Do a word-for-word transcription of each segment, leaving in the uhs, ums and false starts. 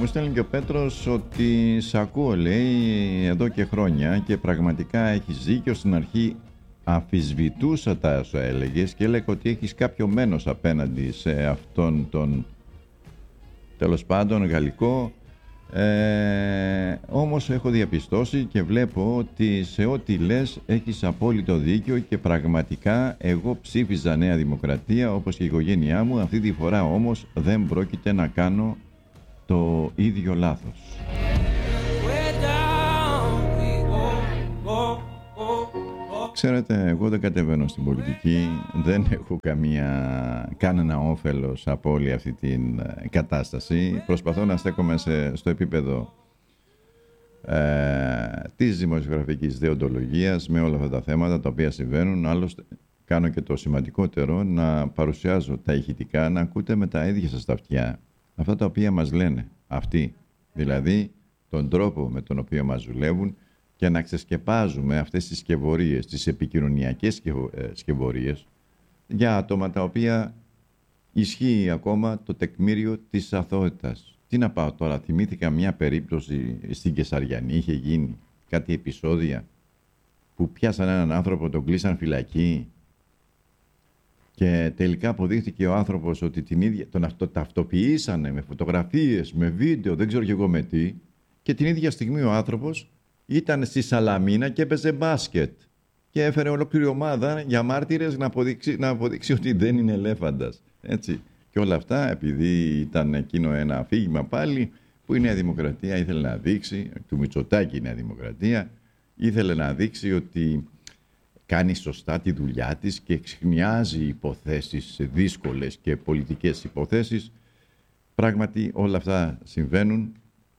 μου στέλνει και ο Πέτρος ότι σ' ακούω, λέει, εδώ και χρόνια και πραγματικά έχεις δίκιο. Στην αρχή αμφισβητούσα τα όσα έλεγες και έλεγα ότι έχεις κάποιο μένος απέναντι σε αυτόν τον, τέλος πάντων, γαλλικό. Ε, όμως έχω διαπιστώσει και βλέπω ότι σε ό,τι λες έχεις απόλυτο δίκιο και πραγματικά εγώ ψήφιζα Νέα Δημοκρατία όπως και η οικογένειά μου. Αυτή τη φορά όμως δεν πρόκειται να κάνω το ίδιο λάθος. Ξέρετε, εγώ δεν κατεβαίνω στην πολιτική, δεν έχω καμία, κανένα όφελος από όλη αυτή την κατάσταση. Προσπαθώ να στέκομαι σε, στο επίπεδο ε, της δημοσιογραφικής δεοντολογίας με όλα αυτά τα θέματα τα οποία συμβαίνουν. Άλλωστε, κάνω και το σημαντικότερο, να παρουσιάζω τα ηχητικά, να ακούτε με τα ίδια σας τα αυτιά αυτά τα οποία μας λένε αυτοί. Δηλαδή, τον τρόπο με τον οποίο μας δουλεύουν, και να ξεσκεπάζουμε αυτές τις σκευωρίες, τις επικοινωνιακές σκευωρίες για άτομα τα οποία ισχύει ακόμα το τεκμήριο της αθωότητας. Τι να πάω τώρα, θυμήθηκα μια περίπτωση στην Κεσαριανή, είχε γίνει κάτι επεισόδια που πιάσαν έναν άνθρωπο, τον κλείσαν φυλακή και τελικά αποδείχθηκε ο άνθρωπος ότι την ίδια, τον αυτοταυτοποιήσανε με φωτογραφίες, με βίντεο, δεν ξέρω και εγώ με τι, και την ίδια στιγμή ο άνθρωπος ήταν στη Σαλαμίνα και έπαιζε μπάσκετ και έφερε ολόκληρη ομάδα για μάρτυρες να αποδείξει, να αποδείξει ότι δεν είναι ελέφαντας. Έτσι. Και όλα αυτά επειδή ήταν εκείνο ένα αφήγημα πάλι που η Νέα Δημοκρατία ήθελε να δείξει, του Μητσοτάκη η Νέα Δημοκρατία, ήθελε να δείξει ότι κάνει σωστά τη δουλειά της και εξχνιάζει υποθέσεις δύσκολες και πολιτικές υποθέσεις. Πράγματι όλα αυτά συμβαίνουν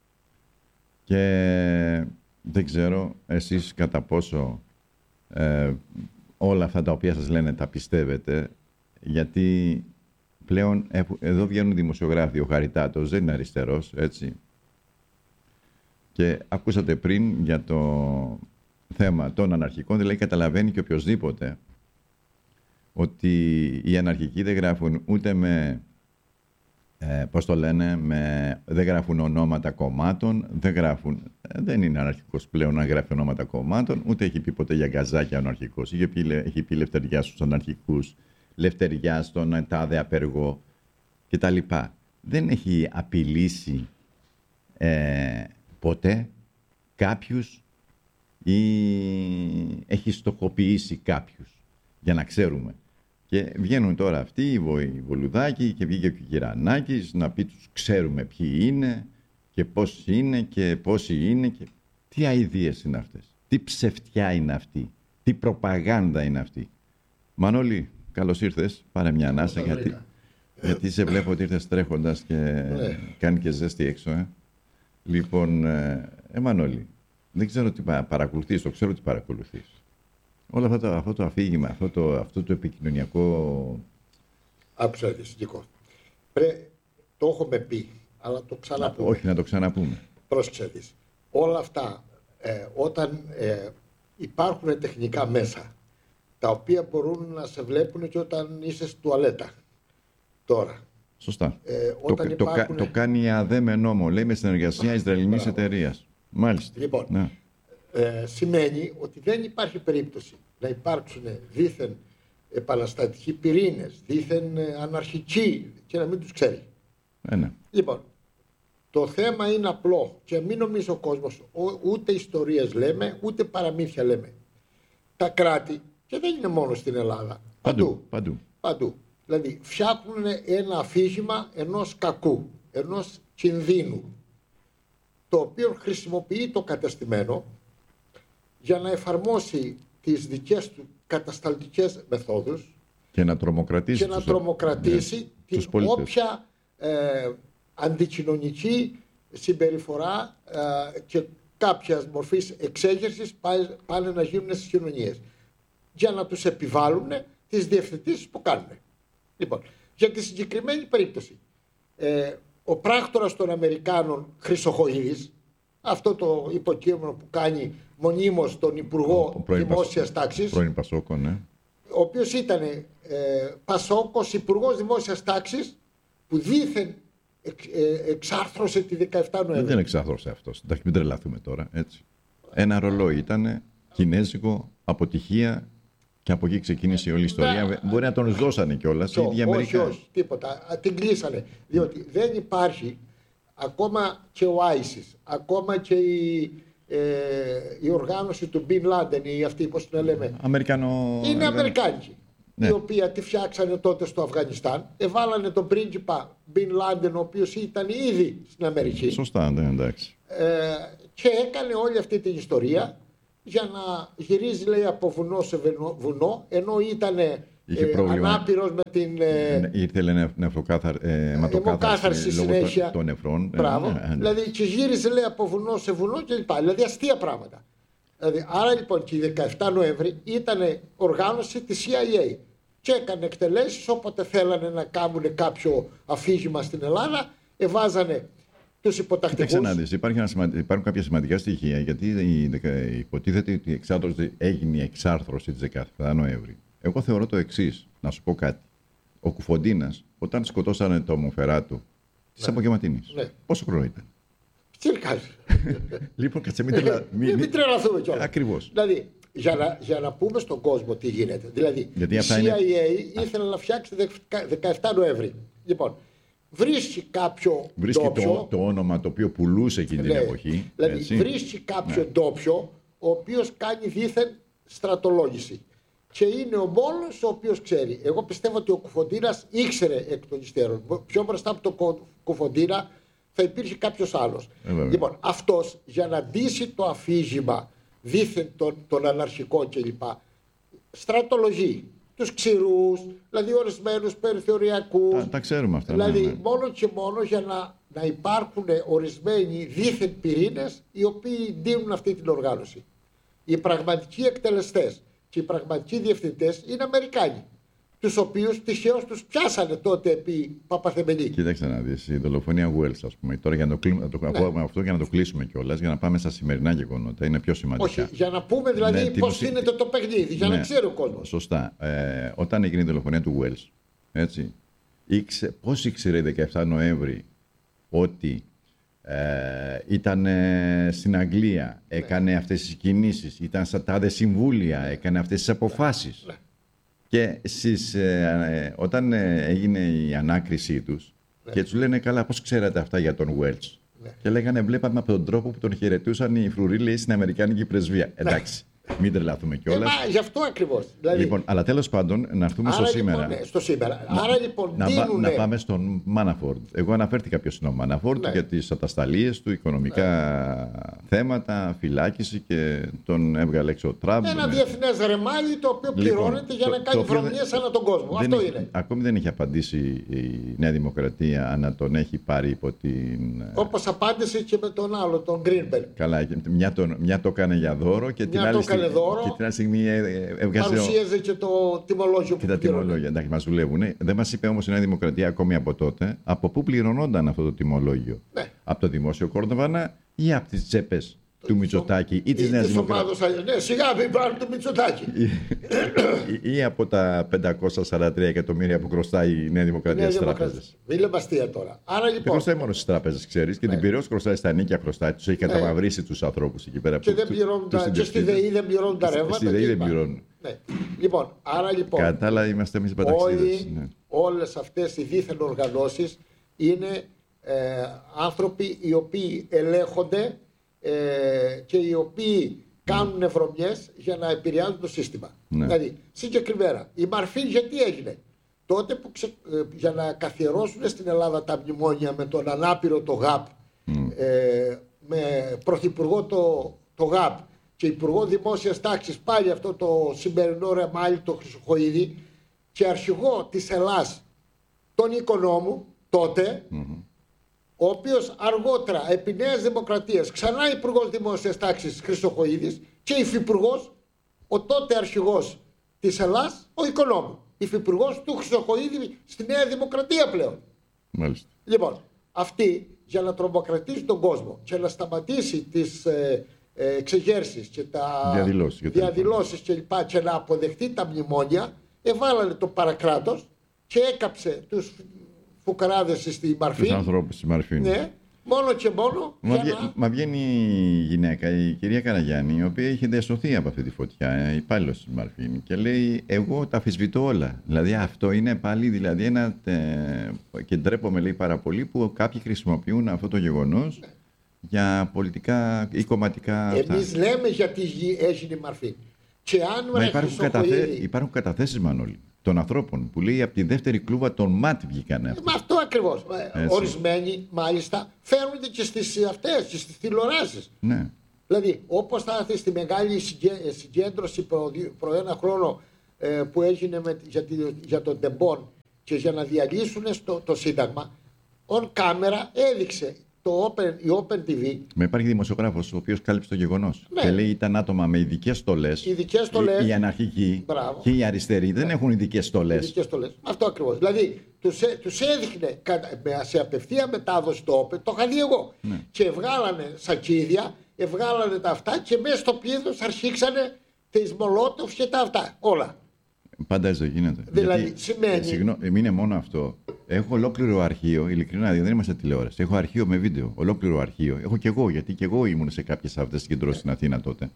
και δεν ξέρω εσείς κατά πόσο ε, όλα αυτά τα οποία σας λένε τα πιστεύετε, γιατί πλέον εδώ βγαίνουν δημοσιογράφοι, ο Χαριτάτος δεν είναι αριστερός, έτσι. Και ακούσατε πριν για το θέμα των αναρχικών, δηλαδή καταλαβαίνει και οποιοσδήποτε ότι οι αναρχικοί δεν γράφουν ούτε με, ε, πώς το λένε, με, δεν γράφουν ονόματα κομμάτων, δεν γράφουν, ε, δεν είναι αναρχικός πλέον να γράφει ονόματα κομμάτων, ούτε έχει πει ποτέ για γκαζάκια αναρχικός, έχει πει, έχει πει λευτεριά στους αναρχικούς, λευτεριά στον τάδε απεργό κτλ. Δεν έχει απειλήσει ε, ποτέ κάποιους ή έχει στοχοποιήσει κάποιους, για να ξέρουμε. Και βγαίνουν τώρα αυτοί, οι Βολουδάκοι, και βγήκε και ο Κυρανάκης να πει τους ξέρουμε ποιοι είναι και πώς είναι και πόσοι είναι. Και... τι αηδίες είναι αυτές, τι ψευτιά είναι αυτή, τι προπαγάνδα είναι αυτή. Μανώλη, καλώς ήρθες, πάρε μια ανάσα γιατί, γιατί σε βλέπω ότι ήρθες τρέχοντας και ναι. Κάνει και ζέστη έξω. Ε. Λοιπόν, ε, ε, Μανώλη, δεν ξέρω τι παρακολουθείς, το ξέρω τι παρακολουθείς. Όλο αυτό το, αυτό το αφήγημα, αυτό το, αυτό το επικοινωνιακό... Άκουσα δυστυχώς. Το έχουμε πει, αλλά το ξαναπούμε. Όχι, να το ξαναπούμε. Πρόσεξε δεις. Όλα αυτά, ε, όταν ε, υπάρχουν τεχνικά μέσα, τα οποία μπορούν να σε βλέπουν και όταν είσαι στη τουαλέτα. Τώρα. Σωστά. Ε, όταν το, υπάρχουν... το, το κάνει η ΑΔΕ με νόμο, λέει με συνεργασία Ισραηλινής εταιρείας. Μάλιστα. Λοιπόν, ναι. ε, σημαίνει ότι δεν υπάρχει περίπτωση να υπάρξουν δήθεν επαναστατικοί πυρήνες, δήθεν αναρχικοί και να μην τους ξέρει. Ε, ναι. Λοιπόν, το θέμα είναι απλό και μην νομίζει ο κόσμος, ούτε ιστορίες λέμε, ούτε παραμύθια λέμε. Τα κράτη, και δεν είναι μόνο στην Ελλάδα, παντού, παντού, παντού. παντού. Δηλαδή φτιάχνουν ένα αφήγημα ενός κακού, ενός κινδύνου, το οποίο χρησιμοποιεί το κατεστημένο για να εφαρμόσει τις δικές του κατασταλτικές μεθόδους και να τρομοκρατήσει, και να τρομοκρατήσει τους, την τους όποια ε, αντικοινωνική συμπεριφορά ε, και κάποια μορφής εξέγερσης πάνε να γίνουν στις κοινωνίες για να τους επιβάλλουν τις διευθετήσεις που κάνουν. Λοιπόν, για τη συγκεκριμένη περίπτωση, ε, ο πράκτορας των Αμερικάνων Χρυσοχοΐδης, αυτό το υποκείμενο που κάνει μονίμως τον Υπουργό Δημόσιας Τάξης, πρώην Πασόκο, ναι. ο οποίος ήταν ε, Πασόκος Υπουργός Δημόσιας Τάξης, που δήθεν εξ, ε, εξάρθρωσε τη δεκαεφτά Νοέμβρη. Δεν εξάρθρωσε αυτός. Εντάξει, μην τρελαθούμε τώρα. Έτσι. Ένα ρολόι ήταν κινέζικο, αποτυχία, και από εκεί ξεκίνησε όλη η ιστορία. Ναι. Μπορεί να τον δώσανε κιόλας οι ίδιοι Αμερικανοί. Όχι, όχι, τίποτα. Την κλείσανε. Διότι δεν υπάρχει ακόμα και ο άισις, ακόμα και η, ε, η οργάνωση του Μπιν Λάντεν, ή αυτή πώς την λέμε. Αμερικανο... Είναι Αμερικάνικη. Ναι. Η οποία τη φτιάξανε τότε στο Αφγανιστάν. Εβάλανε τον πρίγκιπα Μπιν Λάντεν, ο οποίος ήταν ήδη στην Αμερική. Σωστά, ναι, εντάξει. Ε, και έκανε όλη αυτή την ιστορία για να γυρίζει, λέει, από βουνό σε βουνό, ενώ ήταν ε, ανάπηρος με την ε, ήθελε νεφροκάθαρση συνέχεια των νεφρών. Μπράβο. Ε, ε, ε, δηλαδή και γύριζε, λέει, από βουνό σε βουνό κλπ. Δηλαδή αστεία πράγματα. Δηλαδή, άρα λοιπόν και η δεκαεφτά Νοέμβρη ήταν οργάνωση της σι άι έι και έκανε εκτελέσεις όποτε θέλανε να κάνουν κάποιο αφήγημα στην Ελλάδα, εβάζανε τους υποτακτικούς. Κοίταξε να δεις, υπάρχουν κάποια σημαντικά στοιχεία, γιατί υποτίθεται ότι η εξάρθρωση, έγινε η εξάρθρωση της δεκαεφτά Νοέμβρη. Εγώ θεωρώ το εξής, να σου πω κάτι. Ο Κουφοντίνας, όταν σκοτώσανε το Μοφεράτου της ναι. Απογευματινής, ναι. πόσο χρόνο ήταν? Τσίρκα. Λοιπόν, κάτσε, μην, τρελα... μην, μην τρελαθούμε κιόλας. Ακριβώς. Δηλαδή, για να, για να πούμε στον κόσμο τι γίνεται. Δηλαδή, γιατί η σι άι έι είναι... ήθελε να φτιάξει δεκαεφτά Νοέμβρη. Λοιπόν, βρίσκει κάποιο βρίσκει ντόπιο, το, το όνομα το οποίο πουλούσε εκείνη την ναι, εποχή. Δηλαδή, έτσι. βρίσκει κάποιο ναι. ντόπιο, ο οποίος κάνει δήθεν στρατολόγηση. Και είναι ο μόνος ο οποίος ξέρει. Εγώ πιστεύω ότι ο Κουφοντίνας ήξερε εκ των υστέρων. Πιο μπροστά από τον Κουφοντίνα θα υπήρχε κάποιος άλλος. Ε, λοιπόν, αυτός για να ντύσει το αφήγημα δήθεν των, των αναρχικών κλπ. Στρατολογεί τους ξηρούς, δηλαδή ορισμένους περιθωριακούς. Τα, τα ξέρουμε αυτά. Δηλαδή, ναι, ναι. μόνο και μόνο για να, να υπάρχουν ορισμένοι δήθεν πυρήνες οι οποίοι ντύνουν αυτή την οργάνωση. Οι πραγματικοί εκτελεστές και οι πραγματικοί διευθυντές είναι Αμερικάνοι, τους οποίους τυχαίως τους πιάσανε τότε επί Παπαθεμενή. Κοίταξε να δεις, η δολοφονία Wells, ας πούμε, τώρα για να το, κλείσουμε, το ναι. αυτό για να το κλείσουμε κιόλας, για να πάμε στα σημερινά γεγονότα, είναι πιο σημαντικά. Όχι, για να πούμε δηλαδή ναι, πώς γίνεται το παιχνίδι, για ναι, να ξέρει ο κόσμος. Σωστά. Ε, όταν έγινε η δολοφονία του Wells, έτσι, ήξε, πώς ήξερε η δεκαεφτά Νοέμβρη ότι Ε, ήταν ε, στην Αγγλία, ναι. έκανε αυτές τις κινήσεις, ήταν στα τάδε συμβούλια, έκανε αυτές τις αποφάσεις. Ναι. Και στις, ε, ε, όταν ε, έγινε η ανάκρισή τους ναι. και τους λένε καλά πώς ξέρατε αυτά για τον Wells. Ναι. Και λέγανε βλέπαμε από τον τρόπο που τον χαιρετούσαν οι φρουρίλες στην Αμερικάνικη πρεσβεία. Ναι. Εντάξει. Μην τρελαθούμε κιόλας. Ε, γι' αυτό ακριβώς. Δηλαδή... Λοιπόν, αλλά τέλος πάντων να έρθουμε στο λοιπόν, σήμερα. Ναι, στο σήμερα. Να, Άρα λοιπόν. Να, δίνουνε... να πάμε στον Μάναφορντ. Εγώ αναφέρθηκα ποιος είναι ο Μάναφορντ ναι. για τις ατασταλίες του, οικονομικά ναι. θέματα, φυλάκιση και τον έβγαλε έξω ο Τραμπ. Ένα ναι. διεθνές ρεμάλι το οποίο πληρώνεται λοιπόν, για το, να κάνει βρωμιές ανά τον κόσμο. Αυτό έχει, είναι. Ακόμη δεν έχει απαντήσει η Νέα Δημοκρατία να τον έχει πάρει υπό την. Όπως απάντησε και με τον άλλο, τον Γκρίνμπεργκ. Καλά, μια το, μια το έκανε για δώρο και την άλλη στιγμή έβγαζε. Παρουσίαζε και το τιμολόγιο που και τα τιμολόγια. Εντάξει, μας δουλεύουν. Δεν μας είπε όμως η Νέα Δημοκρατία ακόμη από τότε από πού πληρωνόταν αυτό το τιμολόγιο. Ναι. Από το δημόσιο Κόρδοβανα ή από τις τσέπες του Μητσοτάκη ή της Νέας Δημοκρατίας. Ναι, σιγά μην πάρουν το Μητσοτάκη. ή, ή από τα πεντακόσια σαράντα τρία εκατομμύρια που χρωστάει η Νέα Δημοκρατία στις τράπεζες. Μην λέμε αστεία τώρα. Άρα λοιπόν. Δεν χρωστάει μόνο στις τράπεζες, ξέρεις. Και ναι. την Πειραιώς χρωστάει στα νίκια, χρωστάει. Τους έχει καταμαυρίσει τους ανθρώπους εκεί πέρα. Και, που, δεν πληρώνουν τα, και στη ΔΕΗ δεν πληρώνουν τα ρεύματα. Στη ΔΕΗ δεν πληρώνουν. Ναι. Λοιπόν, άρα λοιπόν. Κατά άλλα είμαστε εμείς παταξίδες. Ναι. Όλες αυτές οι δίθεν οργανώσεις είναι ε, άνθρωποι οι οποίοι ελέγχονται. Ε, και οι οποίοι κάνουν mm. βρωμιές για να επηρεάζουν το σύστημα. Ναι. Δηλαδή, συγκεκριμένα, η Μαρφή γιατί έγινε. Τότε που ξε, ε, για να καθιερώσουν στην Ελλάδα τα μνημόνια με τον ανάπηρο το ΓΑΠ, mm. ε, με πρωθυπουργό το, το ΓΑΠ και υπουργό δημόσιας τάξης πάλι αυτό το σημερινό ρεμάλι το Χρυσοχοΐδη και αρχηγό της Ελλάς τον Οικονόμου τότε, mm-hmm. ο οποίος αργότερα επί Νέας Δημοκρατίας ξανά υπουργός δημόσιας τάξης Χρυσοχοΐδης και υφυπουργός, ο τότε αρχηγός της Ελλάς, ο Οικονόμου. Υφυπουργός του Χρυσοχοΐδη στη Νέα Δημοκρατία πλέον. Μάλιστα. Λοιπόν, αυτοί για να τρομοκρατήσει τον κόσμο και να σταματήσει τις ε, ε, εξεγέρσεις και τα διαδηλώσεις, διαδηλώσεις και λοιπά και να αποδεχτεί τα μνημόνια, εβάλανε το παρακράτος και έκαψε τους φουκαράδες στη Μαρφή. Τους ανθρώπους στη Μαρφή. Ναι, μόνο και μόνο. Μα, για βγα... να... Μα βγαίνει η γυναίκα, η κυρία Καραγιάννη, η οποία είχε διασωθεί από αυτή τη φωτιά, υπάλληλος της Μαρφή, και λέει: εγώ τα αμφισβητώ όλα. Δηλαδή, αυτό είναι πάλι δηλαδή, ένα. Ε, και ντρέπομαι, λέει, πάρα πολύ που κάποιοι χρησιμοποιούν αυτό το γεγονός για πολιτικά ή κομματικά. Εμείς λέμε γιατί έγινε η Μαρφή. Και αν Μα υπάρχουν, καταθε... υπάρχουν καταθέσεις, Μανώλη, των ανθρώπων που λέει από τη δεύτερη κλούβα των ΜΑΤ βγήκανε. Με αυτό ακριβώς. Ορισμένοι μάλιστα φέρνονται και στις αυτές, και στις τηλεοράσεις. Ναι. Δηλαδή, όπως θα έρθει στη μεγάλη συγκέντρωση προ, προ ένα χρόνο ε, που έγινε με, για, για τον Τεμπόν και για να διαλύσουν στο, το Σύνταγμα, on camera έδειξε το Open, η Open τι βι. Με υπάρχει δημοσιογράφος ο οποίος κάλυψε το γεγονός. Ναι. Και λέει ήταν άτομα με ειδικές στολές. Ειδικές στολές. Οι, οι αναρχικοί και οι αριστεροί δεν έχουν ειδικές στολές. Ειδικές στολές. Αυτό ακριβώς. Δηλαδή τους, τους έδειχνε σε απευθεία μετάδοση το Open, το είχα δει εγώ. Ναι. Και βγάλανε σακίδια, βγάλανε τα αυτά και μέσα στο πλήθος αρχίξανε τις Μολότοφ και τα αυτά. Όλα. Πάντα έτσι δεν γίνεται. Δηλαδή γιατί, σημαίνει. Συγγνώμη, μην είναι μόνο αυτό. Έχω ολόκληρο αρχείο, ειλικρινά, δεν είμαστε τηλεόραση. Έχω αρχείο με βίντεο, ολόκληρο αρχείο. Έχω και εγώ, γιατί και εγώ ήμουν σε κάποιες αυτές τις συγκεντρώσεις στην Αθήνα τότε.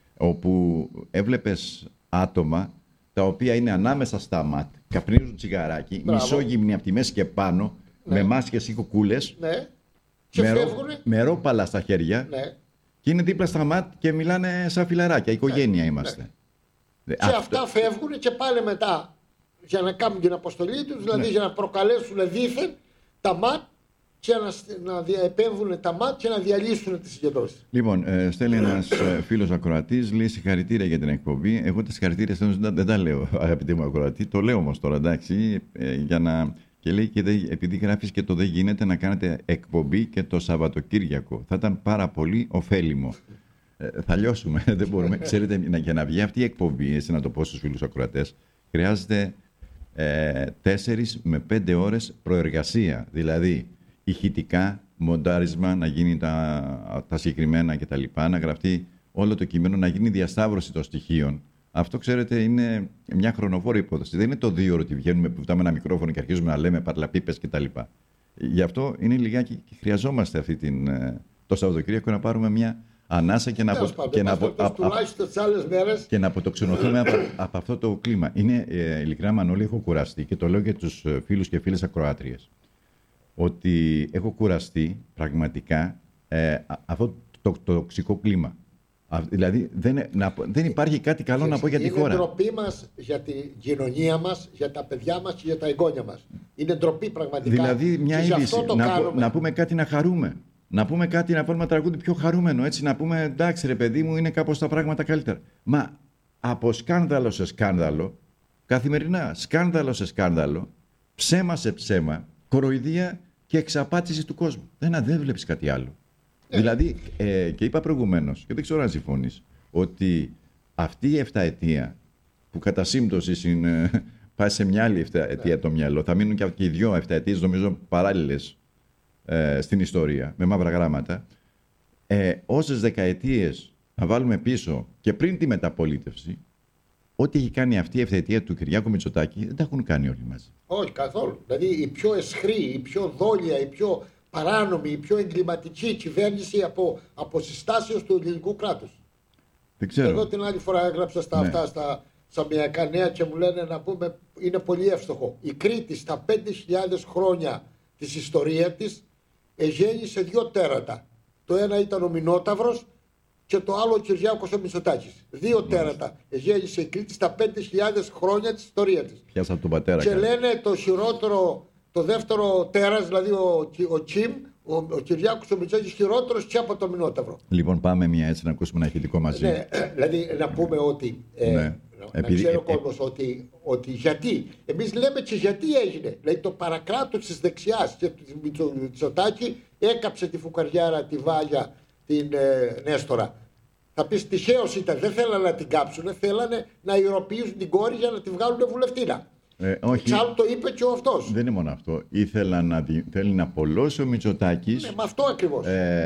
Όπου έβλεπες άτομα τα οποία είναι ανάμεσα στα ΜΑΤ, καπνίζουν τσιγαράκι, μισόγυμνοι από τη μέση και πάνω, ναι. με μάσκες ή κουκούλες, ναι. με, ρο, με ρόπαλα στα χέρια, ναι. και είναι δίπλα στα ΜΑΤ και μιλάνε σαν φιλαράκια. Οικογένεια ναι. είμαστε. Ναι. Και αυτό... αυτά φεύγουν και πάλι μετά για να κάνουν την αποστολή τους, δηλαδή ναι. για να προκαλέσουν δήθεν τα ΜΑΤ και να, να επέμβουν τα ΜΑΤ και να διαλύσουν τις συγκεντρώσεις. Λοιπόν, ε, στέλνει ένας ε, φίλος ακροατής, λέει συγχαρητήρια για την εκπομπή. Εγώ τα συγχαρητήρια δεν, δεν τα λέω, αγαπητοί μου ακροατή, το λέω όμως τώρα, εντάξει, ε, για να... Και λέει, και δε, επειδή γράφεις και το δεν γίνεται να κάνετε εκπομπή και το Σαββατοκύριακο. Θα ήταν πάρα πολύ ωφέλιμο. Ε, θα λιώσουμε, δεν μπορούμε. Ξέρετε, για να βγει αυτή η εκπομπή, έτσι να το πω στους φίλους ακροατές, χρειάζεται ε, τέσσερις με πέντε ώρες προεργασία. Δηλαδή, ηχητικά, μοντάρισμα, να γίνει τα, τα συγκεκριμένα κτλ. Να γραφτεί όλο το κείμενο, να γίνει διασταύρωση των στοιχείων. Αυτό, ξέρετε, είναι μια χρονοβόρη υπόθεση. Δεν είναι το δύο ώρο ότι βγαίνουμε, που φτάμε ένα μικρόφωνο και αρχίζουμε να λέμε παρλαπίπες κτλ. Γι' αυτό είναι λιγάκι και χρειαζόμαστε αυτή την, το Σαββατοκύριακο να πάρουμε μια ανάσα και να, απο... και, να απο... και να αποτοξενωθούμε από... από αυτό το κλίμα. Είναι ε, ειλικρινά, Μανώλη, έχω κουραστεί και το λέω για τους φίλους και φίλες ακροάτριες. Ότι έχω κουραστεί πραγματικά ε, αυτό το, το τοξικό κλίμα. Α, δηλαδή δεν, να, δεν υπάρχει κάτι καλό και να πω για τη χώρα. Είναι ντροπή μας για την κοινωνία μας, για τα παιδιά μας και για τα εγγόνια μας. Είναι ντροπή πραγματικά. Δηλαδή μια είδηση, να, να πούμε κάτι να χαρούμε. Να πούμε κάτι, να βάλουμε τραγούδι πιο χαρούμενο, έτσι, να πούμε εντάξει ρε παιδί μου, είναι κάπως τα πράγματα καλύτερα. Μα από σκάνδαλο σε σκάνδαλο, καθημερινά, σκάνδαλο σε σκάνδαλο, ψέμα σε ψέμα, κοροϊδία και εξαπάτηση του κόσμου. Δεν, δεν βλέπεις κάτι άλλο. Ε. Δηλαδή, ε, και είπα προηγουμένως, και δεν ξέρω αν συμφωνείς, ότι αυτή η εφταετία, που κατά σύμπτωση είναι, πάει σε μια άλλη εφταετία ε. το μυαλό, θα μείνουν και οι δυο εφταετίες, νομίζω, παράλληλες ε, στην ιστορία, με μαύρα γράμματα, ε, όσες δεκαετίες να βάλουμε πίσω και πριν τη μεταπολίτευση, ό,τι έχει κάνει αυτή η ευθετία του Κυριάκου Μητσοτάκη δεν τα έχουν κάνει όλοι μαζί. Όχι καθόλου. Δηλαδή η πιο αισχρή, η πιο δόλια, η πιο παράνομη, η πιο εγκληματική κυβέρνηση από, από συστάσεως του ελληνικού κράτους. Δεν ξέρω. Εγώ την άλλη φορά έγραψα στα, ναι. αυτά στα Σαμιακά Νέα και μου λένε να πούμε είναι πολύ εύστοχο. Η Κρήτη στα πέντε χιλιάδες χρόνια της ιστορίας της γέννησε δύο τέρατα. Το ένα ήταν ο Μινόταυρος και το άλλο ο Κυριάκος ο Μητσοτάκης. Δύο τέρατα γέννησε η Κρήτη στα πέντε χιλιάδες χρόνια της ιστορίας της. Πιάσα τον πατέρα. Και λένε το χειρότερο, το δεύτερο τέρας, δηλαδή ο, ο Κιμ, ο, ο Κυριάκος ο Μητσοτάκης χειρότερος και από το Μινόταυρο. Λοιπόν, πάμε μια έτσι να ακούσουμε ένα ηχητικό μαζί. Ναι, δηλαδή να πούμε ότι. Ε, ναι. Να Επειδή... ξέρει ο κόσμος ε... ότι, ότι γιατί. Εμείς λέμε και γιατί έγινε. Δηλαδή το παρακράτος της δεξιάς και του Μητσοτάκη έκαψε τη φουκαριάρα, τη Βάλια, την ε, Νέστορα. Θα πεις τυχαίως ήταν, δεν θέλανε να την κάψουν, θέλανε να ηρωποιήσουν την κόρη για να τη βγάλουν βουλευτήνα. Ε, όχι. Εξάλλου το είπε και ο αυτός. Δεν είναι μόνο αυτό. Ήθελα να, θέλει να απολώσει ο Μητσοτάκης ναι, με αυτό ακριβώς.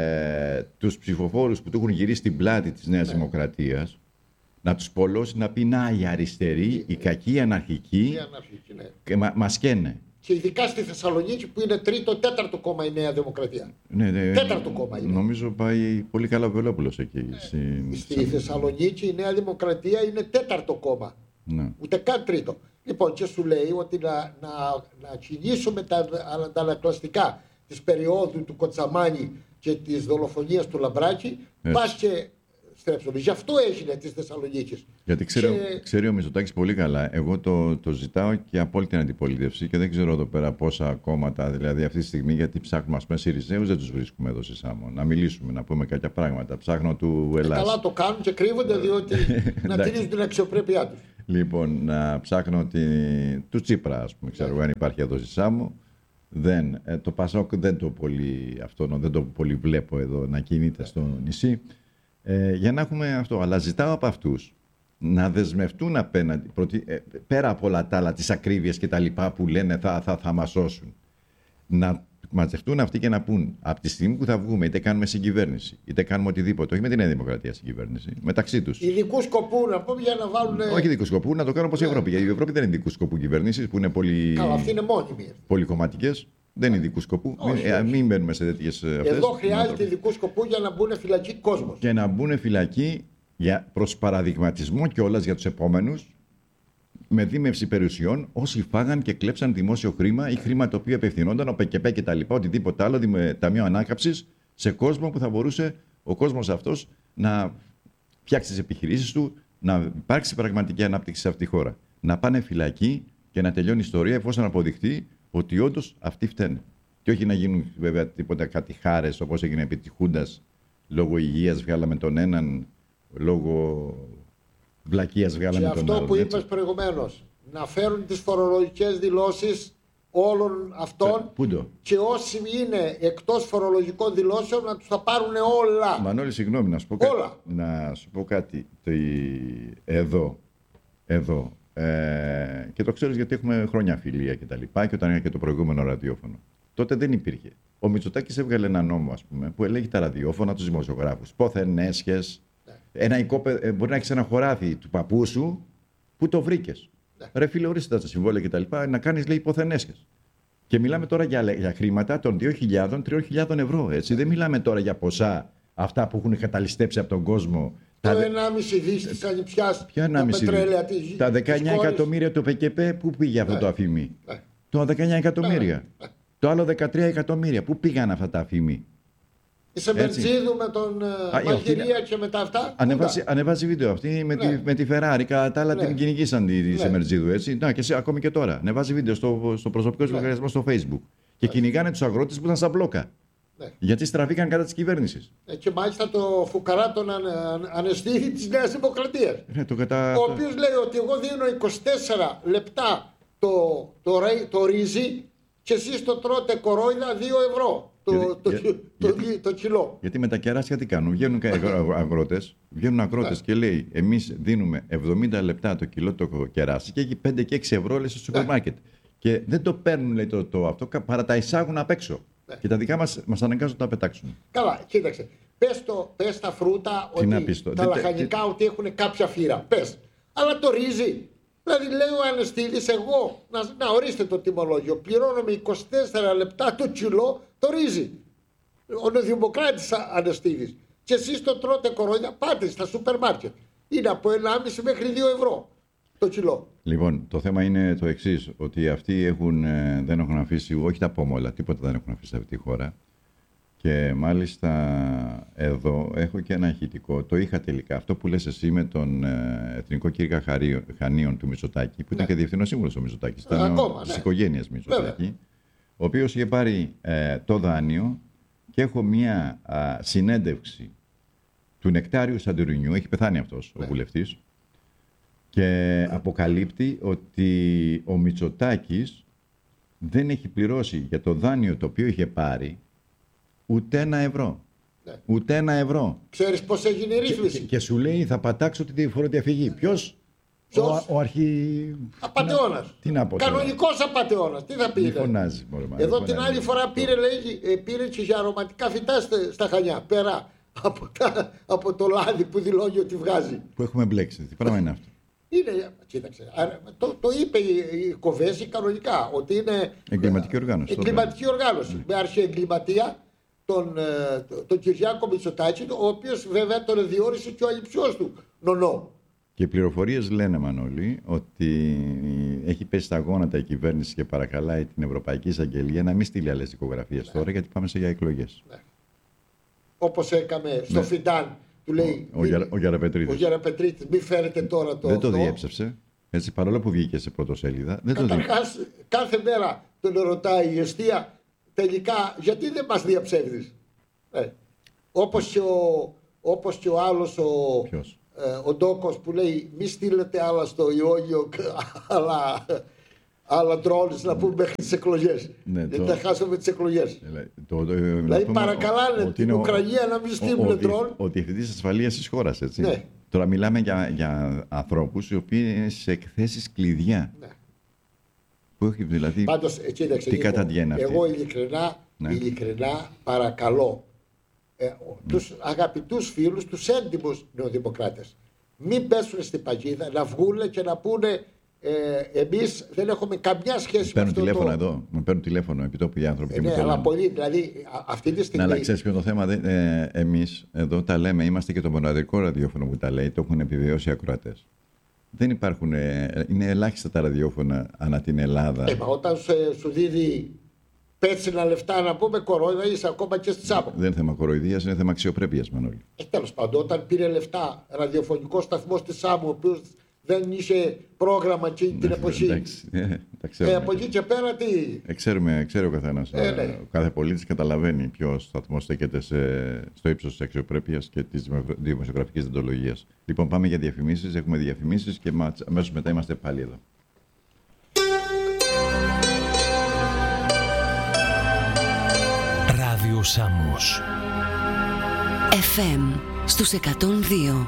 Ε, τους ψηφοφόρους που του έχουν γυρίσει την πλάτη της Νέας ναι. Δημοκρατίας, να τους πολλώσει, να πει να οι αριστεροί, οι κακοί, οι αναρχικοί, αναρχική, ναι. και μα, μας καίνε. Και ειδικά στη Θεσσαλονίκη που είναι τρίτο, τέταρτο κόμμα η Νέα Δημοκρατία. Ναι, ναι, τέταρτο κόμμα είναι. Νομίζω πάει πολύ καλά ο Βελόπουλος εκεί. Ναι. Στη, στη Θεσσαλονίκη η Νέα Δημοκρατία είναι τέταρτο κόμμα. Ναι. Ούτε καν τρίτο. Λοιπόν, και σου λέει ότι να, να, να κινήσουμε τα, τα ανακλαστικά της περίοδου του Κοτσαμάνη και της δολοφονίας του Λαμπράκη, πας και στρέψουμε. Γι' αυτό έγινε της Θεσσαλονίκης. Γιατί ξέρει, και... ξέρει ο Μητσοτάκης πολύ καλά. Εγώ το, το ζητάω και από όλη την αντιπολίτευση και δεν ξέρω εδώ πέρα πόσα κόμματα, δηλαδή αυτή τη στιγμή, γιατί ψάχνουμε, ας πούμε, Συριζέους δεν τους βρίσκουμε εδώ στη Σάμο. Να μιλήσουμε, να πούμε κάποια πράγματα. Ψάχνω του Ελλάς. Ε, καλά το κάνουν και κρύβονται διότι να τηρήσουν την αξιοπρέπειά τους. Λοιπόν, να ψάχνω τη... του Τσίπρα, ας πούμε, ξέρω, αν υπάρχει εδώ στη Σάμο. Δεν, ε, το Πασόκ δεν το πολύ, αυτό, δεν το πολύ βλέπω εδώ να κινείται στο νησί. Ε, για να έχουμε αυτό. Αλλά ζητάω από αυτούς να δεσμευτούν απέναντι, προτι, ε, πέρα από όλα τα άλλα, τις ακρίβειες και τα λοιπά που λένε θα, θα, θα μας σώσουν. Να μαζευτούν αυτοί και να πούν από τη στιγμή που θα βγούμε, είτε κάνουμε συγκυβέρνηση, είτε κάνουμε οτιδήποτε, όχι με την Νέα Δημοκρατία συγκυβέρνηση, μεταξύ τους. Ειδικού σκοπού να πούμε για να βάλουν. Όχι ειδικού σκοπού, να το κάνουν όπως η Ευρώπη. Γιατί η Ευρώπη δεν είναι ειδικού σκοπού κυβερνήσεις που είναι πολύ. Καλά, αυτή είναι μόνιμη. Πολυκομματικές. Δεν είναι ειδικού σκοπού. Όχι, μην, όχι. μην μπαίνουμε σε τέτοιες αυτές. Εδώ χρειάζεται ειδικού σκοπού για να μπουν φυλακοί κόσμος. Και να μπουν φυλακοί για προς παραδειγματισμό κιόλας για τους επόμενους, με δίμευση περιουσιών, όσοι φάγαν και κλέψαν δημόσιο χρήμα ή χρήμα το οποίο απευθυνόταν, ο ΠΚΠ και τα λοιπά, οτιδήποτε άλλο, ταμείο ανάκαμψης, σε κόσμο που θα μπορούσε ο κόσμος αυτός να φτιάξει τις επιχειρήσεις του, να υπάρξει πραγματική ανάπτυξη σε αυτή τη χώρα. Να πάνε φυλακοί και να τελειώνει η ιστορία εφόσον αποδειχτεί ότι όντως αυτοί φταίνε. Και όχι να γίνουν βέβαια τίποτα κάτι χάρες όπως έγινε επί της Χούντας, λόγω υγείας βγάλαμε τον έναν, λόγω βλακείας βγάλαμε και τον άλλον. Αυτό που είπες προηγουμένως, να φέρουν τις φορολογικές δηλώσεις όλων αυτών Πούντο. και όσοι είναι εκτός φορολογικών δηλώσεων να τους τα πάρουν όλα. Μανώλη, συγγνώμη, να σου πω κάτι. Όλα. Να σου πω κάτι. Το... Εδώ, εδώ, ε, και το ξέρεις γιατί έχουμε χρόνια φιλία και τα λοιπά, και όταν era και το προηγούμενο ραδιόφωνο. Τότε δεν υπήρχε. Ο Μητσοτάκης έβγαλε ένα νόμο, ας πούμε, που έλεγε τα ραδιόφωνα, τους δημοσιογράφους. Πόθεν έσχες. Ναι. Ένα οικόπεδο, μπορεί να έχεις ένα χωράφι του παππού σου, που το βρήκες. Ναι. Ρε φίλε, ορίστε τα συμβόλαια και τα λοιπά, να κάνεις, λέει, πόθεν έσχες. Και μιλάμε τώρα για, για χρήματα των δύο χιλιάδες με τρεις χιλιάδες ευρώ. Έτσι. Δεν μιλάμε τώρα για ποσά αυτά που έχουν καταλυστέψει από τον κόσμο. Το ενάμιση δις της Ανιψιάς, τα πετρέλαια της. Τα δεκαεννιά εκατομμύρια του ΠΚΠ, πού πήγε αυτό ναι. το αφημί. Ναι. Το δεκαεννιά εκατομμύρια. Ναι. Το άλλο δεκατρία εκατομμύρια. Πού πήγαν αυτά τα αφημί. Σε Μερτζίδου με τον Α, Μαγειρία είναι... και με τα αυτά. Ανεβάζει, ανεβάζει βίντεο αυτή με, ναι. τη, με τη Ferrari. Κατά τα άλλα ναι. την κυνηγήσαν τη ναι. σε Μερτζίδου. Έτσι. Να, και σε, ακόμη και τώρα. Ανεβάζει βίντεο στο, στο προσωπικό σου ναι. λογαριασμό στο Facebook. Και ναι. κυνηγάνε τους αγρότες που ήταν στα μπλόκα. Ναι. Γιατί στραφήκαν κατά της κυβέρνησης. Ε, και μάλιστα το φουκαρά τον ανε, ανεστήρι της Νέας Δημοκρατίας. Ναι, το κατα... Ο οποίος λέει ότι εγώ δίνω είκοσι τέσσερα λεπτά το, το, το, το ρύζι και εσείς το τρώτε κορόιδα δύο ευρώ. Το, γιατί, το, για, το, γιατί, το κιλό. Γιατί με τα κεράσια τι κάνουν. Βγαίνουν αγρότες, βγαίνουν αγρότες yeah. και λέει εμείς δίνουμε εβδομήντα λεπτά το κιλό το κεράσι και έχει πέντε και έξι ευρώ λέει, στο σούπερ μάρκετ. Yeah. Και δεν το παίρνουν λέει, το, το αυτό, παρά τα εισάγουν απ' έξω. Yeah. Και τα δικά μας μας αναγκάζουν να τα πετάξουν. Καλά, κοίταξε. Πες, το, πες τα φρούτα, ότι, τα λαχανικά τι... ότι έχουν κάποια φύρα. Πες. Αλλά το ρύζι. Δηλαδή λέει ο Ανεστίδης, εγώ, να, να ορίστε το τιμολόγιο, πληρώνω με είκοσι τέσσερα λεπτά το κιλό το ρύζι. Ο Νεοδημοκράτης Ανεστίδης. Και εσείς το τρώτε κορόιδα, πάτε στα σούπερ μάρκετ. Είναι από ενάμιση μέχρι δύο ευρώ το κιλό. Λοιπόν, το θέμα είναι το εξής, ότι αυτοί έχουν, δεν έχουν αφήσει, όχι τα πόμολα, τίποτα δεν έχουν αφήσει σε αυτή τη χώρα. Και μάλιστα εδώ έχω και ένα ηχητικό. Το είχα τελικά. Αυτό που λες εσύ με τον ε, Εθνικό Κήρυκα Χανίων του Μητσοτάκη, που ναι. ήταν και διευθυνός σύμβουλος ο Μητσοτάκης. Ήταν ακόμα, της ναι. οικογένειας Μητσοτάκη, βέβαια. Ο οποίος είχε πάρει ε, το δάνειο και έχω μία α, συνέντευξη του Νεκτάριου Σαντουρινιού. Έχει πεθάνει αυτός ναι. ο βουλευτής. Και ναι. αποκαλύπτει ότι ο Μητσοτάκης δεν έχει πληρώσει για το δάνειο το οποίο είχε πάρει ούτε ένα ευρώ. Ναι. Ούτε ένα ευρώ. Ξέρεις πώς έγινε η ρύθμιση. Και, και, και σου λέει θα πατάξω τη φοροδιαφυγή. Ποιος? Ο, ο αρχι... Απατεώνας. Τι να πω. Κανονικός απατεώνας. Τι θα πει. Μη φωνάζει, μωρέ, Εδώ φωνάζει. την άλλη φορά πήρε, λέει, πήρε και για αρωματικά φυτά στα Χανιά. Πέρα από, τα, από το λάδι που δηλώνει ότι βγάζει. Που έχουμε μπλέξει. Τι πράγμα είναι αυτό. Είναι, κοίταξε, το, το είπε η Κοβέση κανονικά, ότι είναι εγκληματική οργάνωση. Εγκληματική οργάνωση. Mm. Με αρχιεγκληματία τον, τον Κυριάκο Μητσοτάκη, ο οποίος βέβαια τον διόρισε και ο αληψιός του Νονό. Και οι πληροφορίες λένε, Μανώλη, ότι έχει πέσει στα γόνατα η κυβέρνηση και παρακαλάει την Ευρωπαϊκή Εισαγγελία να μην στείλει άλλες δικογραφίες ναι. τώρα, γιατί πάμε σε για εκλογές. Ναι. Όπως έκαμε στο ναι. Φιντάν, του λέει ο, ο, ο Γεραπετρίτης. Ο Γεραπετρίτης, μην φέρετε τώρα το δεν αυτό. Το διέψευσε. Έτσι, παρόλο που βγήκε σε πρωτοσέλιδα. Δεν Καταρχάς, το κάθε μέρα τον ρωτάει η εστία, τελικά, γιατί δεν μας διαψεύδεις. Ε, όπως, και ο, όπως και ο άλλος ο, ε, ο Ντόκος που λέει μη στείλετε άλλα στο Ιόνιο, αλλά... άλλα τρόλες να πούμε μέχρι τις εκλογές. Ναι, γιατί θα χάσουμε τις εκλογές. Δηλαδή παρακαλάνε την Ουκρανία να μην στείλουν τρόλ. Ο διευθυντής ασφαλείας της χώρας, έτσι. Ναι. Τώρα μιλάμε για, για ανθρώπους οι οποίοι είναι σε εκθέσεις κλειδιά. Ναι. Που έχει δηλαδή. Πάντως, κοίταξε, τι καταντιένα αυτή. Εγώ ειλικρινά, ναι. ειλικρινά παρακαλώ ε, ναι. τους αγαπητούς φίλους, τους έντιμους νεοδημοκράτες, μην πέσουν στην παγίδα, να βγουν και να πούνε Ε, εμείς δεν έχουμε καμιά σχέση με αυτό. Παίρνουν τηλέφωνο το... εδώ, με παίρνουν τηλέφωνο επί τόπου οι άνθρωποι. Ε, ναι, αλλά πολύ, δηλαδή αυτή τη στιγμή. Να, αλλά ξέρεις ποιο το θέμα, ε, εμείς εδώ τα λέμε, είμαστε και το μοναδικό ραδιόφωνο που τα λέει, το έχουν επιβεβαιώσει οι ακροατές. Δεν υπάρχουν, ε, είναι ελάχιστα τα ραδιόφωνα ανά την Ελλάδα. Ε, μα όταν σου, σου δίδει πέτσινα λεφτά να πούμε κορόιδα, είσαι ακόμα και στη Σάμο. Δεν είναι θέμα κοροϊδίας, είναι θέμα αξιοπρέπειας, Μανώλη. Ε, τέλος πάντων, όταν πήρε λεφτά ραδιοφωνικό σταθμό στη Σάμο, ο οποίος δεν είχε πρόγραμμα εκείνη την εποχή. Εντάξει, ε, ε, από εκεί και πέρα τι. Ε, ξέρουμε, ξέρει ο καθένας. Ε, ναι. Ο κάθε πολίτης καταλαβαίνει ποιος σταθμός στέκεται σε, στο ύψος της αξιοπρέπειας και της δημοσιογραφικής δεοντολογίας. Λοιπόν, πάμε για διαφημίσεις. Έχουμε διαφημίσεις και αμέσως μετά είμαστε πάλι εδώ. Ράδιο Σάμος εφ εμ στους εκατόν δύο.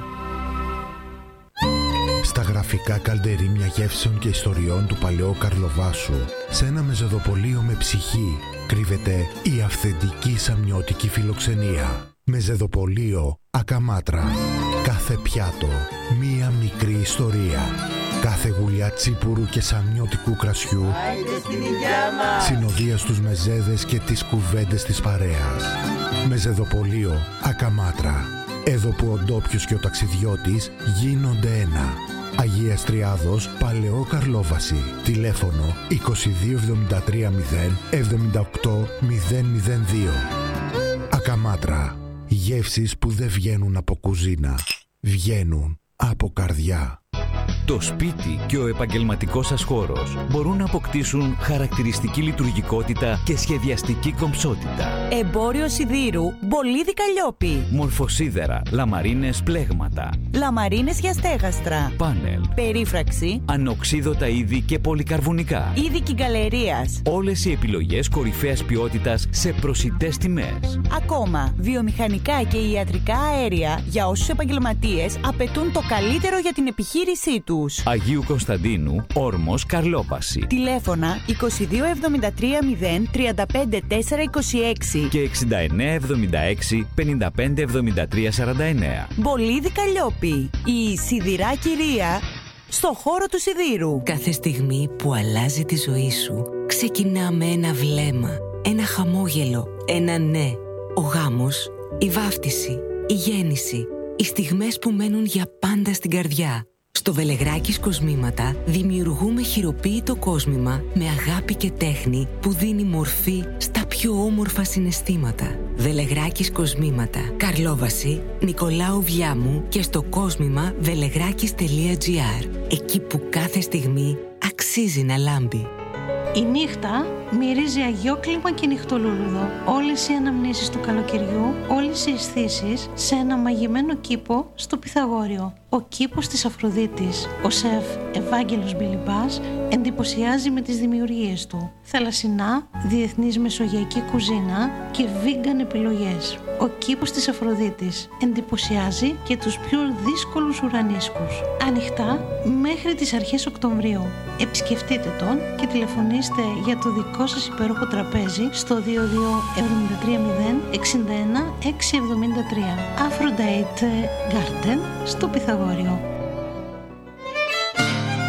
Στα γραφικά καλντερίμια γεύσεων και ιστοριών του παλαιού Καρλοβάσου, σε ένα μεζεδοπολείο με ψυχή, κρύβεται η αυθεντική σαμιώτικη φιλοξενία. Μεζεδοπολείο Ακαμάτρα. Κάθε πιάτο, μία μικρή ιστορία. Κάθε γουλιά τσίπουρου και σαμιώτικου κρασιού συνοδεία στους μεζέδες και τις κουβέντες της παρέας. Μεζεδοπολείο Ακαμάτρα. Εδώ που ο ντόπιος και ο ταξιδιώτης γίνονται ένα. Αγίας Τριάδος, Παλαιό Καρλόβαση. Τηλέφωνο είκοσι δύο εβδομήντα τρία μηδέν εβδομήντα οκτώ μηδέν μηδέν δύο. Ακαμάτρα. Γεύσεις που δεν βγαίνουν από κουζίνα. Βγαίνουν από καρδιά. Το σπίτι και ο επαγγελματικός σας χώρος μπορούν να αποκτήσουν χαρακτηριστική λειτουργικότητα και σχεδιαστική κομψότητα. Εμπόριο σιδήρου Μπολίδι Καλλιόπη. Μορφοσίδερα, λαμαρίνες πλέγματα. Λαμαρίνες για στέγαστρα. Πάνελ. Περίφραξη. Ανοξίδωτα είδη και πολυκαρβουνικά. Είδη κυγκαλερίας. Όλες οι επιλογές κορυφαίας ποιότητας σε προσιτές τιμές. Ακόμα, βιομηχανικά και ιατρικά αέρια για όσους επαγγελματίες απαιτούν το καλύτερο για την επιχείρησή τους. Αγίου Κωνσταντίνου, Όρμος, Καρλόπαση. Τηλέφωνα είκοσι δύο εβδομήντα τρία μηδέν τριάντα πέντε τέσσερα είκοσι έξι και εξήντα εννέα εβδομήντα έξι πενήντα πέντε εβδομήντα τρία σαράντα εννέα. Μπολίδι Καλλιόπη. Η σιδηρά κυρία στο χώρο του σιδήρου. Κάθε στιγμή που αλλάζει τη ζωή σου ξεκινά με ένα βλέμμα, ένα χαμόγελο, ένα ναι. Ο γάμος, η βάφτιση, η γέννηση, οι στιγμές που μένουν για πάντα στην καρδιά. Στο Βελεγράκης Κοσμήματα δημιουργούμε χειροποίητο κόσμημα με αγάπη και τέχνη που δίνει μορφή στα πιο όμορφα συναισθήματα. Βελεγράκης Κοσμήματα, Καρλόβαση, Νικολάου Βιάμου και στο κόσμημα βελεγράκης τελεία τζι άρ. Εκεί που κάθε στιγμή αξίζει να λάμπει. Η νύχτα μυρίζει αγιόκλιμα και νυχτολούλουδο. Όλες οι αναμνήσεις του καλοκαιριού, όλες οι αισθήσεις σε ένα μαγεμένο κήπο στο Πυθαγόριο. Ο κήπος της Αφροδίτης. Ο σεφ Ευάγγελος Μπιλιμπάς εντυπωσιάζει με τις δημιουργίες του. Θαλασσινά, διεθνής μεσογειακή κουζίνα και vegan επιλογές. Ο κήπος της Αφροδίτης εντυπωσιάζει και τους πιο δύσκολους ουρανίσκους. Ανοιχτά μέχρι τις αρχές Οκτωβρίου. Επισκεφτείτε τον και τηλεφωνήστε για το δικό σας υπέροχο τραπέζι στο δύο δύο εβδομήντα τρία μηδέν εξήντα ένα έξι εβδομήντα τρία. Aphrodite Garden στο Πυθαγόριο.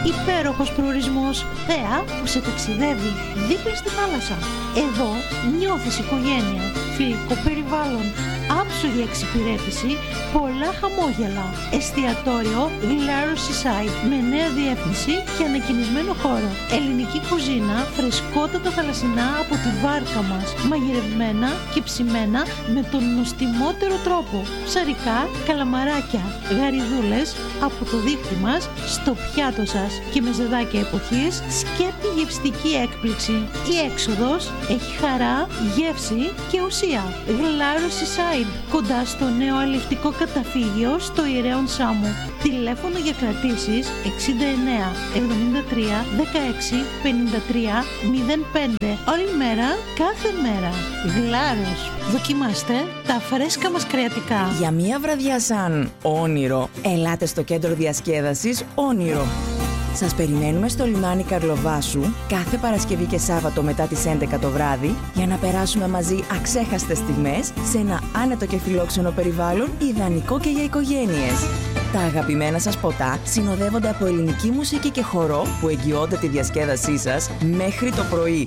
Υπέροχος προορισμός, θέα που σε ταξιδεύει δίπλα στη θάλασσα. Εδώ νιώθεις οικογένεια, φιλικό περιβάλλον, άψογη εξυπηρέτηση, πολλά χαμόγελα. Εστιατόριο Glarus Seaside με νέα διεύθυνση και ανακοινισμένο χώρο. Ελληνική κουζίνα, φρεσκότατα θαλασσινά από τη βάρκα μας, μαγειρευμένα και ψημένα με τον νοστιμότερο τρόπο. Ψαρικά, καλαμαράκια, γαριδούλες από το δίχτυ μας στο πιάτο σας και με ζεδάκια εποχής, σκέπτη γευστική έκπληξη. Η έξοδος έχει χαρά, γεύση και ουσία. Glarus Seaside, κοντά στο νέο αλευτικό καταφύγιο στο Ιερέον Σάμου. Τηλέφωνο για κρατήσεις εξήντα εννέα εβδομήντα τρία δεκαέξι πενήντα τρία μηδέν πέντε. Όλη μέρα, κάθε μέρα. Γλάρος. Δοκιμάστε τα φρέσκα μας κρεατικά. Για μία βραδιά σαν όνειρο, ελάτε στο κέντρο διασκέδασης Όνειρο. Σας περιμένουμε στο λιμάνι Καρλοβάσου κάθε Παρασκευή και Σάββατο μετά τις έντεκα το βράδυ για να περάσουμε μαζί αξέχαστες στιγμές σε ένα άνετο και φιλόξενο περιβάλλον ιδανικό και για οικογένειες. Τα αγαπημένα σας ποτά συνοδεύονται από ελληνική μουσική και χορό που εγγυώνται τη διασκέδασή σας μέχρι το πρωί.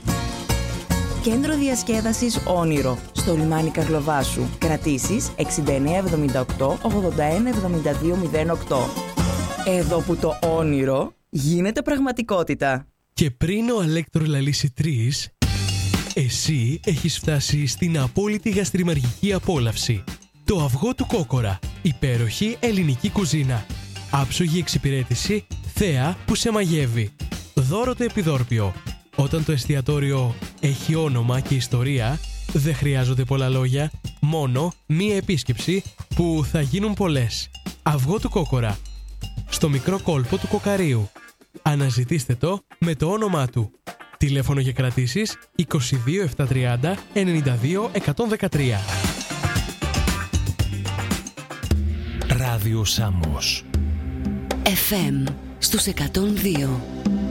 Κέντρο διασκέδασης Όνειρο στο λιμάνι Καρλοβάσου. Κρατήσεις εξήντα εννέα εβδομήντα οκτώ ογδόντα ένα εβδομήντα δύο μηδέν οκτώ. Εδώ που το όνειρο γίνεται πραγματικότητα. Και πριν ο Αλέκτρο λαλήσει τρεις, εσύ έχεις φτάσει στην απόλυτη γαστριμαργική απόλαυση. Το αυγό του Κόκορα. Υπέροχη ελληνική κουζίνα. Άψογη εξυπηρέτηση, θέα που σε μαγεύει. Δώρο το επιδόρπιο. Όταν το εστιατόριο έχει όνομα και ιστορία, δεν χρειάζονται πολλά λόγια, μόνο μία επίσκεψη που θα γίνουν πολλές. Αυγό του Κόκορα. Στο μικρό κόλπο του Κοκαρίου. Αναζητήστε το με το όνομά του. Τηλέφωνο για κρατήσεις είκοσι δύο επτακόσια τριάντα ενενήντα δύο εκατόν δεκατρία. Ράδιο Σάμος εφ εμ στους εκατόν δύο.